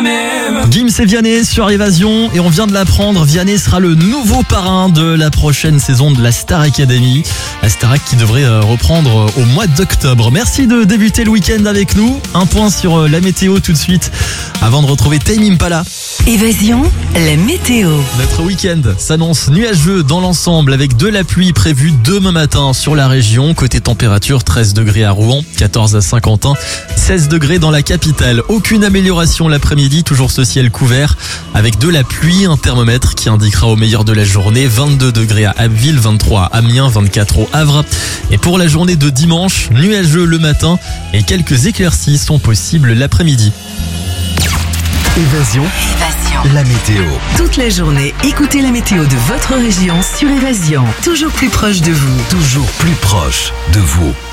même. Gims et Vianney sur Évasion, et on vient de l'apprendre, Vianney sera le nouveau parrain de la prochaine saison de la Star Academy. La Starac qui devrait reprendre au mois d'octobre. Merci de débuter le week-end avec nous. Un point sur la météo tout de suite avant de retrouver Tame Impala. Évasion, la météo. Notre week-end s'annonce nuageux dans l'ensemble avec de la pluie prévue demain matin sur la région. Côté température, 13 degrés à Rouen, 14 à Saint-Quentin, 16 degrés dans la capitale. Aucune amélioration l'après-midi, toujours ce ciel couvert avec de la pluie. Un thermomètre qui indiquera au meilleur de la journée 22 degrés à Abbeville, 23 à Amiens, 24 au Havre. Et pour la journée de dimanche, nuageux le matin et quelques éclaircies sont possibles l'après-midi. Évasion, la météo. Toute la journée, écoutez la météo de votre région sur Évasion. Toujours plus proche de vous. Toujours plus proche de vous.